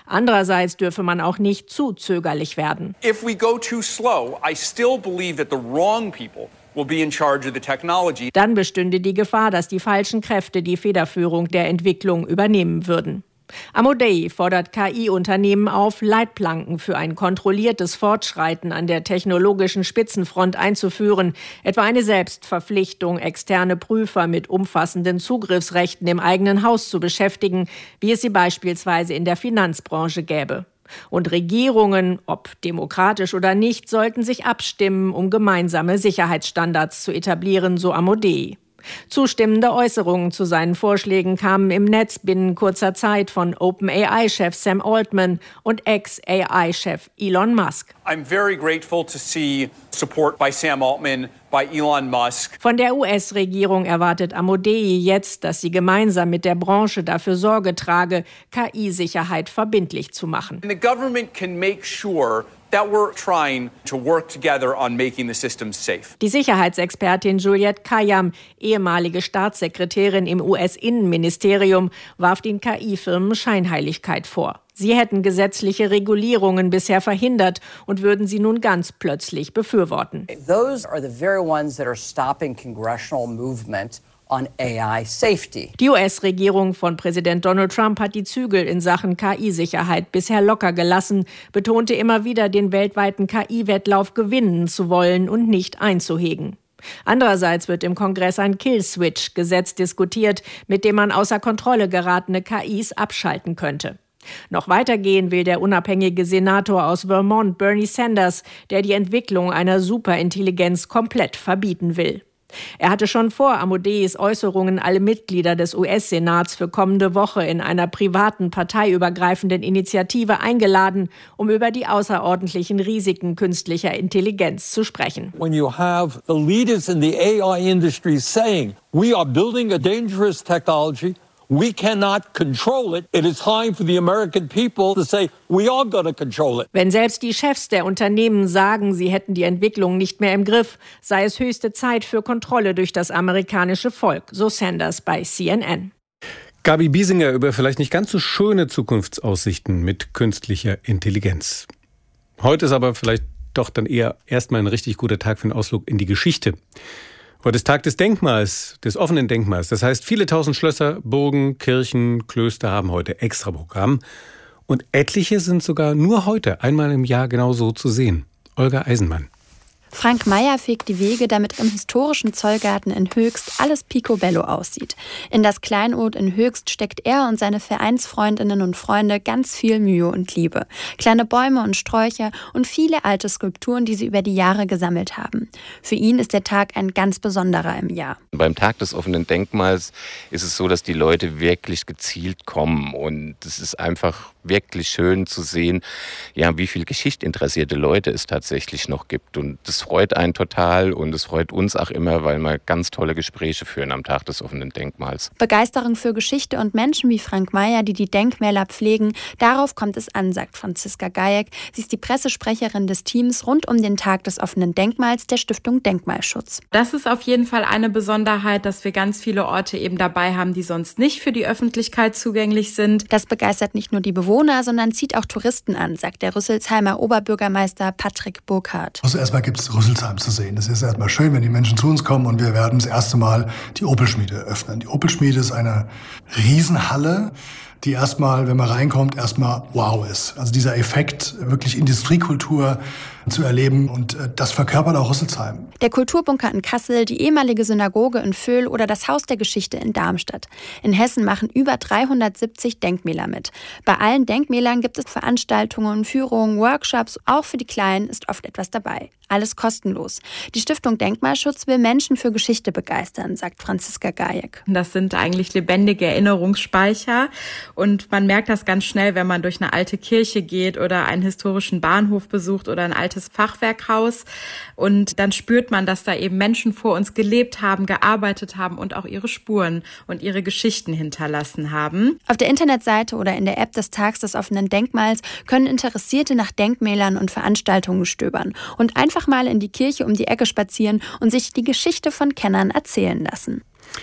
Andererseits dürfe man auch nicht zu zögerlich werden. If we go too slow, I still believe that the wrong people will be in charge of the technology. Dann bestünde die Gefahr, dass die falschen Kräfte die Federführung der Entwicklung übernehmen würden. Amodei fordert KI-Unternehmen auf, Leitplanken für ein kontrolliertes Fortschreiten an der technologischen Spitzenfront einzuführen, etwa eine Selbstverpflichtung, externe Prüfer mit umfassenden Zugriffsrechten im eigenen Haus zu beschäftigen, wie es sie beispielsweise in der Finanzbranche gäbe. Und Regierungen, ob demokratisch oder nicht, sollten sich abstimmen, um gemeinsame Sicherheitsstandards zu etablieren, so Amodei. Zustimmende Äußerungen zu seinen Vorschlägen kamen im Netz binnen kurzer Zeit von OpenAI-Chef Sam Altman und Ex-AI-Chef Elon Musk. I'm very grateful to see support by Sam Altman, by Elon Musk. Von der US-Regierung erwartet Amodei jetzt, dass sie gemeinsam mit der Branche dafür Sorge trage, KI-Sicherheit verbindlich zu machen. And the government can make sure that we're trying to work together on making the system safe. Die Sicherheitsexpertin Juliette Kayyem, ehemalige Staatssekretärin im US-Innenministerium, warf den KI-Firmen Scheinheiligkeit vor. Sie hätten gesetzliche Regulierungen bisher verhindert und würden sie nun ganz plötzlich befürworten. Those are the very ones that are stopping congressional movement on AI safety. Die US-Regierung von Präsident Donald Trump hat die Zügel in Sachen KI-Sicherheit bisher locker gelassen, betonte immer wieder, den weltweiten KI-Wettlauf gewinnen zu wollen und nicht einzuhegen. Andererseits wird im Kongress ein Kill-Switch-Gesetz diskutiert, mit dem man außer Kontrolle geratene KIs abschalten könnte. Noch weitergehen will der unabhängige Senator aus Vermont, Bernie Sanders, der die Entwicklung einer Superintelligenz komplett verbieten will. Er hatte schon vor Amodeis Äußerungen alle Mitglieder des US-Senats für kommende Woche in einer privaten, parteiübergreifenden Initiative eingeladen, um über die außerordentlichen Risiken künstlicher Intelligenz zu sprechen. When you have the leaders in the AI industry saying, we are building a dangerous technology, we cannot control it. It is time for the American people to say, we are going to control it. Wenn selbst die Chefs der Unternehmen sagen, sie hätten die Entwicklung nicht mehr im Griff, sei es höchste Zeit für Kontrolle durch das amerikanische Volk, so Sanders bei CNN. Gabi Biesinger über vielleicht nicht ganz so schöne Zukunftsaussichten mit künstlicher Intelligenz. Heute ist aber vielleicht doch dann eher erstmal ein richtig guter Tag für einen Ausflug in die Geschichte. Heute ist Tag des Denkmals, des offenen Denkmals. Das heißt, viele tausend Schlösser, Burgen, Kirchen, Klöster haben heute Extraprogramm. Und etliche sind sogar nur heute einmal im Jahr genau so zu sehen. Olga Eisenmann. Frank Meyer fegt die Wege, damit im historischen Zollgarten in Höchst alles picobello aussieht. In das Kleinod in Höchst steckt er und seine Vereinsfreundinnen und Freunde ganz viel Mühe und Liebe. Kleine Bäume und Sträucher und viele alte Skulpturen, die sie über die Jahre gesammelt haben. Für ihn ist der Tag ein ganz besonderer im Jahr. Beim Tag des offenen Denkmals ist es so, dass die Leute wirklich gezielt kommen. Und es ist einfach wirklich schön zu sehen, ja, wie viel geschichtsinteressierte Leute es tatsächlich noch gibt. Und das freut einen total und es freut uns auch immer, weil wir ganz tolle Gespräche führen am Tag des offenen Denkmals. Begeisterung für Geschichte und Menschen wie Frank Meyer, die die Denkmäler pflegen, darauf kommt es an, sagt Franziska Gajek. Sie ist die Pressesprecherin des Teams rund um den Tag des offenen Denkmals der Stiftung Denkmalschutz. Das ist auf jeden Fall eine Besonderheit, dass wir ganz viele Orte eben dabei haben, die sonst nicht für die Öffentlichkeit zugänglich sind. Das begeistert nicht nur die Bewohner, sondern zieht auch Touristen an, sagt der Rüsselsheimer Oberbürgermeister Patrick Burkhardt. Also erstmal gibt es Rüsselsheim zu sehen. Es ist erstmal schön, wenn die Menschen zu uns kommen und wir werden das erste Mal die Opelschmiede öffnen. Die Opelschmiede ist eine Riesenhalle, die erstmal, wenn man reinkommt, erstmal wow ist. Also dieser Effekt, wirklich Industriekultur zu erleben und das verkörpert auch Rüsselsheim. Der Kulturbunker in Kassel, die ehemalige Synagoge in Vöhl oder das Haus der Geschichte in Darmstadt. In Hessen machen über 370 Denkmäler mit. Bei allen Denkmälern gibt es Veranstaltungen, Führungen, Workshops. Auch für die Kleinen ist oft etwas dabei. Alles kostenlos. Die Stiftung Denkmalschutz will Menschen für Geschichte begeistern, sagt Franziska Gajek. Das sind eigentlich lebendige Erinnerungsspeicher und man merkt das ganz schnell, wenn man durch eine alte Kirche geht oder einen historischen Bahnhof besucht oder ein altes Fachwerkhaus und dann spürt man, dass da eben Menschen vor uns gelebt haben, gearbeitet haben und auch ihre Spuren und ihre Geschichten hinterlassen haben. Auf der Internetseite oder in der App des Tags des offenen Denkmals können Interessierte nach Denkmälern und Veranstaltungen stöbern und einfach mal in die Kirche um die Ecke spazieren und sich die Geschichte von Kennern erzählen lassen.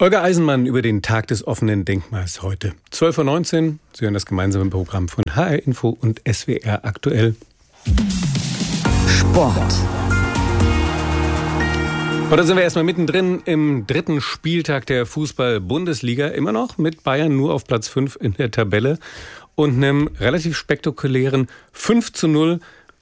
Olga Eisenmann über den Tag des offenen Denkmals heute. 12:19 Uhr. Sie hören das gemeinsame Programm von HR Info und SWR aktuell. Sport. Und da sind wir erstmal mittendrin im 3. Spieltag der Fußball-Bundesliga. Immer noch mit Bayern nur auf Platz 5 in der Tabelle und einem relativ spektakulären 5:0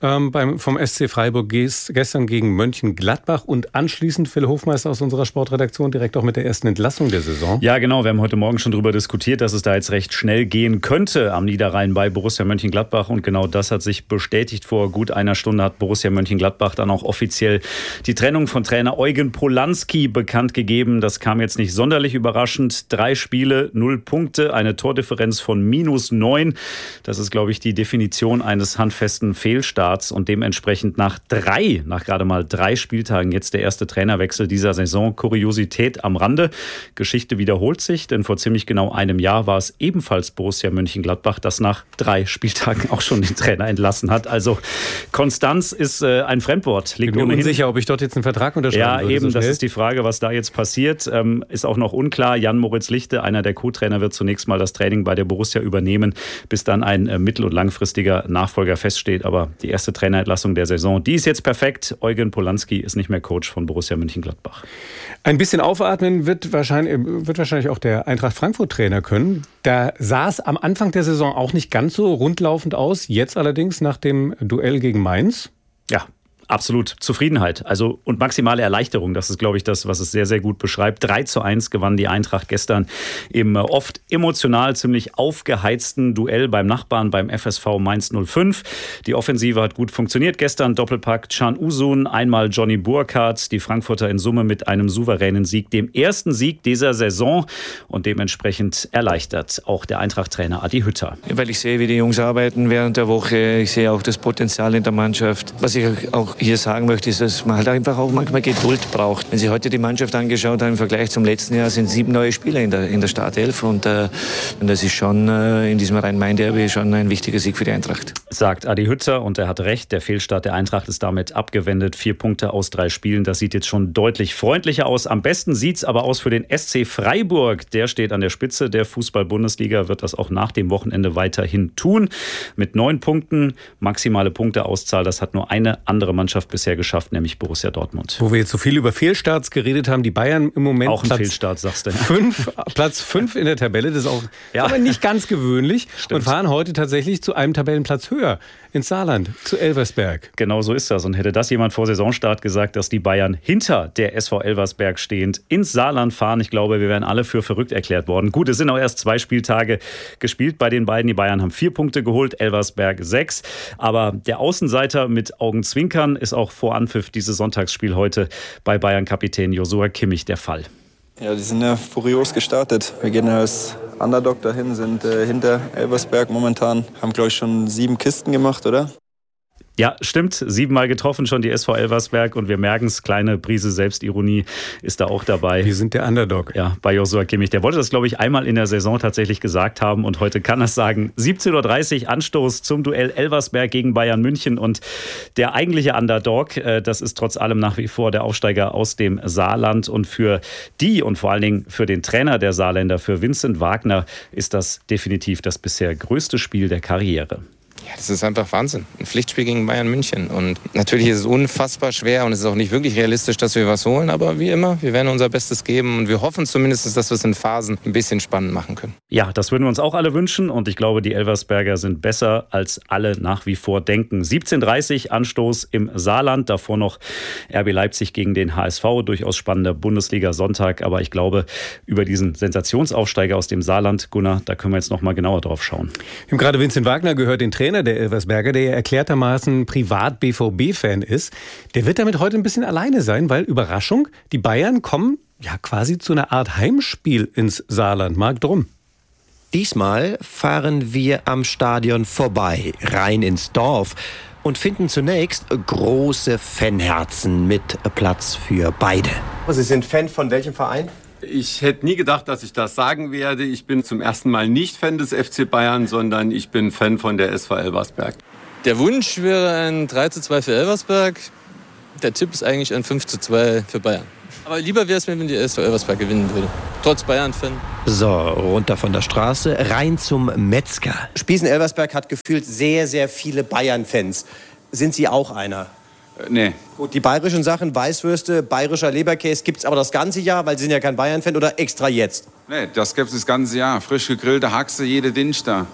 vom SC Freiburg gestern gegen Mönchengladbach und anschließend Phil Hofmeister aus unserer Sportredaktion direkt auch mit der ersten Entlassung der Saison. Ja, genau. Wir haben heute Morgen schon darüber diskutiert, dass es da jetzt recht schnell gehen könnte am Niederrhein bei Borussia Mönchengladbach. Und genau das hat sich bestätigt. Vor gut einer Stunde hat Borussia Mönchengladbach dann auch offiziell die Trennung von Trainer Eugen Polanski bekannt gegeben. Das kam jetzt nicht sonderlich überraschend. 3 Spiele, 0 Punkte, eine Tordifferenz von -9. Das ist, glaube ich, die Definition eines handfesten Fehlstarts. Und dementsprechend nach gerade mal 3 Spieltagen jetzt der erste Trainerwechsel dieser Saison. Kuriosität am Rande. Geschichte wiederholt sich, denn vor ziemlich genau einem Jahr war es ebenfalls Borussia Mönchengladbach, das nach 3 Spieltagen auch schon den Trainer entlassen hat. Also Konstanz ist ein Fremdwort. Ich bin mir unsicher, ob ich dort jetzt einen Vertrag unterschreiben würde. Ja, eben, das ist die Frage, was da jetzt passiert. Ist auch noch unklar. Jan-Moritz Lichte, einer der Co-Trainer, wird zunächst mal das Training bei der Borussia übernehmen, bis dann ein mittel- und langfristiger Nachfolger feststeht. Aber die erste Trainerentlassung der Saison, die ist jetzt perfekt. Eugen Polanski ist nicht mehr Coach von Borussia Mönchengladbach. Ein bisschen aufatmen wird wahrscheinlich auch der Eintracht Frankfurt-Trainer können. Da sah es am Anfang der Saison auch nicht ganz so rundlaufend aus. Jetzt allerdings nach dem Duell gegen Mainz. Ja. Absolut Zufriedenheit, also und maximale Erleichterung. Das ist, glaube ich, das, was es sehr, sehr gut beschreibt. 3:1 gewann die Eintracht gestern im oft emotional ziemlich aufgeheizten Duell beim Nachbarn, beim FSV Mainz 05. Die Offensive hat gut funktioniert gestern. Doppelpack Can Uzun, einmal Johnny Burkhardt. Die Frankfurter in Summe mit einem souveränen Sieg, dem ersten Sieg dieser Saison und dementsprechend erleichtert auch der Eintracht-Trainer Adi Hütter. Weil ich sehe, wie die Jungs arbeiten während der Woche. Ich sehe auch das Potenzial in der Mannschaft. Was ich auch hier sagen möchte, ist, dass man halt einfach auch manchmal Geduld braucht. Wenn Sie heute die Mannschaft angeschaut haben, im Vergleich zum letzten Jahr sind 7 neue Spieler in der Startelf und das ist schon in diesem Rhein-Main-Derby schon ein wichtiger Sieg für die Eintracht. Sagt Adi Hütter und er hat recht, der Fehlstart der Eintracht ist damit abgewendet. 4 Punkte aus 3 Spielen, das sieht jetzt schon deutlich freundlicher aus. Am besten sieht es aber aus für den SC Freiburg. Der steht an der Spitze der Fußball-Bundesliga, wird das auch nach dem Wochenende weiterhin tun. Mit 9 Punkten, maximale Punkteauszahl, das hat nur eine andere Mannschaft bisher geschafft, nämlich Borussia Dortmund. Wo wir jetzt so viel über Fehlstarts geredet haben, die Bayern im Moment auch ein Fehlstart, sagst du. Platz 5 in der Tabelle, das ist auch aber nicht ganz gewöhnlich. Stimmt. Und fahren heute tatsächlich zu einem Tabellenplatz höher ins Saarland, zu Elversberg. Genau so ist das. Und hätte das jemand vor Saisonstart gesagt, dass die Bayern hinter der SV Elversberg stehend ins Saarland fahren, ich glaube, wir wären alle für verrückt erklärt worden. Gut, es sind auch erst 2 Spieltage gespielt bei den beiden. Die Bayern haben 4 Punkte geholt, Elversberg 6. Aber der Außenseiter mit Augenzwinkern ist auch vor Anpfiff dieses Sonntagsspiel heute bei Bayern-Kapitän Joshua Kimmich der Fall. Ja, die sind ja furios gestartet. Wir gehen als Underdog dahin, sind hinter Elversberg momentan. Haben, glaube ich, schon 7 Kisten gemacht, oder? Ja, stimmt. 7-mal getroffen schon die SV Elversberg und wir merken es, kleine Prise Selbstironie ist da auch dabei. Wir sind der Underdog. Ja, bei Joshua Kimmich. Der wollte das, glaube ich, einmal in der Saison tatsächlich gesagt haben und heute kann er es sagen. 17:30 Uhr Anstoß zum Duell Elversberg gegen Bayern München und der eigentliche Underdog, das ist trotz allem nach wie vor der Aufsteiger aus dem Saarland und für die und vor allen Dingen für den Trainer der Saarländer, für Vincent Wagner, ist das definitiv das bisher größte Spiel der Karriere. Ja, das ist einfach Wahnsinn. Ein Pflichtspiel gegen Bayern München. Und natürlich ist es unfassbar schwer und es ist auch nicht wirklich realistisch, dass wir was holen. Aber wie immer, wir werden unser Bestes geben und wir hoffen zumindest, dass wir es in Phasen ein bisschen spannend machen können. Ja, das würden wir uns auch alle wünschen und ich glaube, die Elversberger sind besser, als alle nach wie vor denken. 17:30 Uhr Anstoß im Saarland, davor noch RB Leipzig gegen den HSV. Durchaus spannender Bundesliga-Sonntag, aber ich glaube, über diesen Sensationsaufsteiger aus dem Saarland, Gunnar, da können wir jetzt noch mal genauer drauf schauen. Wir haben gerade Vincent Wagner gehört, den Trainer der Elversberger, der ja erklärtermaßen privat BVB-Fan ist. Der wird damit heute ein bisschen alleine sein, weil, Überraschung, die Bayern kommen ja quasi zu einer Art Heimspiel ins Saarland. Marc Drum. Diesmal fahren wir am Stadion vorbei, rein ins Dorf und finden zunächst große Fanherzen mit Platz für beide. Sie sind Fan von welchem Verein? Ich hätte nie gedacht, dass ich das sagen werde. Ich bin zum ersten Mal nicht Fan des FC Bayern, sondern ich bin Fan von der SV Elversberg. Der Wunsch wäre ein 3:2 für Elversberg. Der Tipp ist eigentlich ein 5:2 für Bayern. Aber lieber wäre es mir, wenn die SV Elversberg gewinnen würde. Trotz Bayern-Fan. So, runter von der Straße, rein zum Metzger. Spiesen-Elversberg hat gefühlt sehr, sehr viele Bayern-Fans. Sind Sie auch einer? Nee. Gut, die bayerischen Sachen, Weißwürste, bayerischer Leberkäse, gibt's aber das ganze Jahr, weil Sie sind ja kein Bayern-Fan, oder extra jetzt? Nee, das gibt's das ganze Jahr. Frisch gegrillte Haxe, jede Dienstag.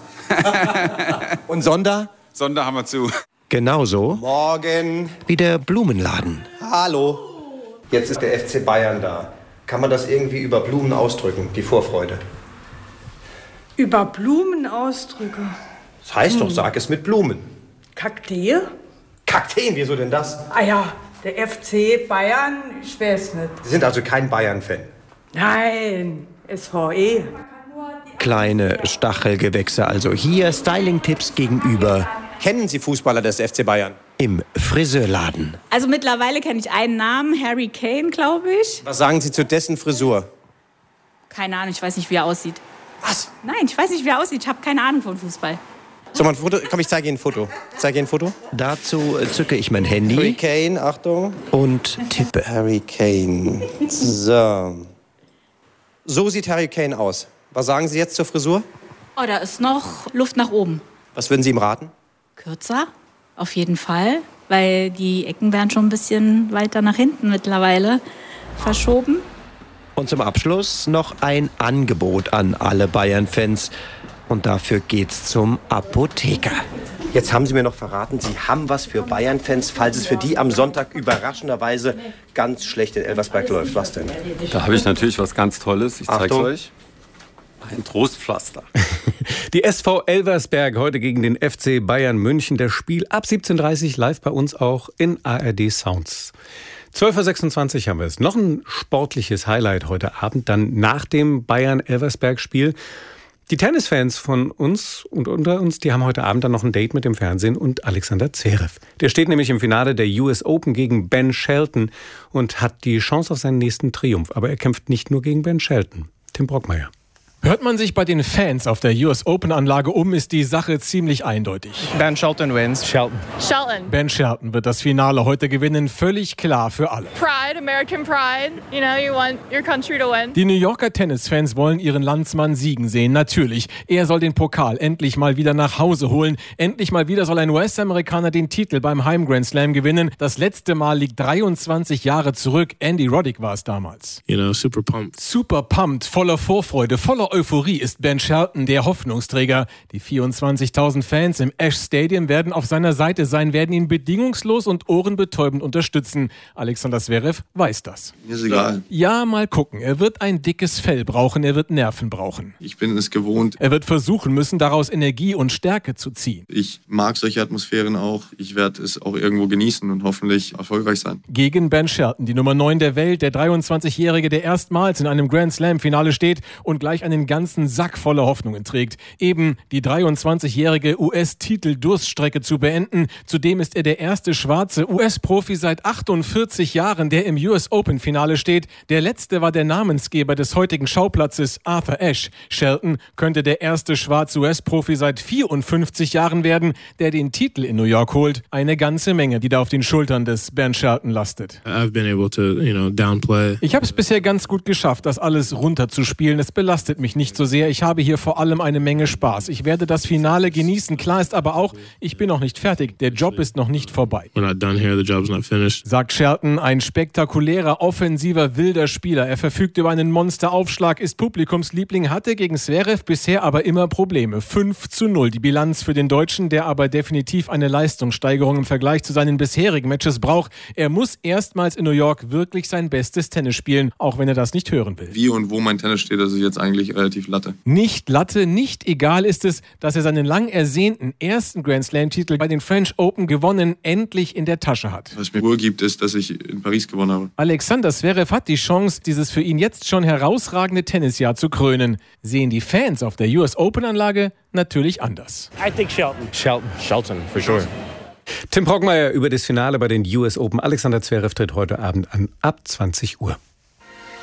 Und Sonder? Sonder haben wir zu. Genauso Morgen. wie der Blumenladen. Hallo. Jetzt ist der FC Bayern da. Kann man das irgendwie über Blumen ausdrücken, die Vorfreude? Über Blumen ausdrücken? Das heißt doch, sag es mit Blumen. Kakteen? Kakteen, wieso denn das? Ah ja, der FC Bayern, ich weiß nicht. Sie sind also kein Bayern-Fan? Nein, SVE. Kleine Stachelgewächse also hier, Styling-Tipps gegenüber. Kennen Sie Fußballer des FC Bayern? Im Friseurladen. Also mittlerweile kenne ich einen Namen, Harry Kane, glaube ich. Was sagen Sie zu dessen Frisur? Keine Ahnung, ich weiß nicht, wie er aussieht. Was? Nein, ich weiß nicht, wie er aussieht. Ich habe keine Ahnung von Fußball. So, mal ein Foto. Komm, ich zeige Ihnen ein Foto. Zeige Ihnen ein Foto. Dazu zücke ich mein Handy. Harry Kane, Achtung. Und tippe. Harry Kane. So. So sieht Harry Kane aus. Was sagen Sie jetzt zur Frisur? Oh, da ist noch Luft nach oben. Was würden Sie ihm raten? Kürzer, auf jeden Fall. Weil die Ecken werden schon ein bisschen weiter nach hinten mittlerweile verschoben. Und zum Abschluss noch ein Angebot an alle Bayern-Fans. Und dafür geht's zum Apotheker. Jetzt haben Sie mir noch verraten, Sie haben was für Bayern-Fans, falls es für die am Sonntag überraschenderweise ganz schlecht in Elversberg läuft. Was denn? Da habe ich natürlich was ganz Tolles. Ich zeige es euch. Ein Trostpflaster. Die SV Elversberg heute gegen den FC Bayern München. Das Spiel ab 17:30 Uhr live bei uns auch in ARD Sounds. 12:26 Uhr haben wir es. Noch ein sportliches Highlight heute Abend, dann nach dem Bayern-Elversberg-Spiel. Die Tennisfans von uns und unter uns, die haben heute Abend dann noch ein Date mit dem Fernsehen und Alexander Zverev. Der steht nämlich im Finale der US Open gegen Ben Shelton und hat die Chance auf seinen nächsten Triumph. Aber er kämpft nicht nur gegen Ben Shelton. Tim Brockmeier. Hört man sich bei den Fans auf der US Open-Anlage um, ist die Sache ziemlich eindeutig. Ben Shelton wins. Shelton. Ben Shelton wird das Finale heute gewinnen, völlig klar für alle. Pride, American pride. You know, you want your country to win. Die New Yorker Tennisfans wollen ihren Landsmann siegen sehen, natürlich. Er soll den Pokal endlich mal wieder nach Hause holen. Endlich mal wieder soll ein US-Amerikaner den Titel beim Heim-Grand Slam gewinnen. Das letzte Mal liegt 23 Jahre zurück. Andy Roddick war es damals. You know, super pumped. Super pumped, voller Vorfreude, voller Euphorie ist Ben Shelton der Hoffnungsträger. Die 24.000 Fans im Ash Stadium werden auf seiner Seite sein, werden ihn bedingungslos und ohrenbetäubend unterstützen. Alexander Zverev weiß das. Mir ist egal. Ja, mal gucken. Er wird ein dickes Fell brauchen, er wird Nerven brauchen. Ich bin es gewohnt. Er wird versuchen müssen, daraus Energie und Stärke zu ziehen. Ich mag solche Atmosphären auch. Ich werde es auch irgendwo genießen und hoffentlich erfolgreich sein. Gegen Ben Shelton, die Nummer 9 der Welt, der 23-Jährige, der erstmals in einem Grand Slam-Finale steht und gleich einen ganzen Sack voller Hoffnungen trägt. Eben die 23-jährige US-Titel-Durststrecke zu beenden. Zudem ist er der erste schwarze US-Profi seit 48 Jahren, der im US-Open-Finale steht. Der letzte war der Namensgeber des heutigen Schauplatzes, Arthur Ashe. Shelton könnte der erste schwarze US-Profi seit 54 Jahren werden, der den Titel in New York holt. Eine ganze Menge, die da auf den Schultern des Ben Shelton lastet. I've been able to, downplay. Ich habe es bisher ganz gut geschafft, das alles runterzuspielen. Es belastet mich nicht so sehr. Ich habe hier vor allem eine Menge Spaß. Ich werde das Finale genießen. Klar ist aber auch, ich bin noch nicht fertig. Der Job ist noch nicht vorbei. We're not done here. The job's not finished. Sagt Shelton, ein spektakulärer, offensiver, wilder Spieler. Er verfügt über einen Monsteraufschlag, ist Publikumsliebling, hatte gegen Zverev bisher aber immer Probleme. 5:0 die Bilanz für den Deutschen, der aber definitiv eine Leistungssteigerung im Vergleich zu seinen bisherigen Matches braucht. Er muss erstmals in New York wirklich sein bestes Tennis spielen, auch wenn er das nicht hören will. Wie und wo mein Tennis steht, das ist jetzt eigentlich relativ Latte. Nicht Latte, nicht egal ist es, dass er seinen lang ersehnten ersten Grand Slam-Titel bei den French Open gewonnen endlich in der Tasche hat. Was mir Ruhe gibt, ist, dass ich in Paris gewonnen habe. Alexander Zverev hat die Chance, dieses für ihn jetzt schon herausragende Tennisjahr zu krönen. Sehen die Fans auf der US Open-Anlage natürlich anders. I think Shelton. Shelton, for sure. Tim Brockmeier über das Finale bei den US Open. Alexander Zverev tritt heute Abend an ab 20 Uhr.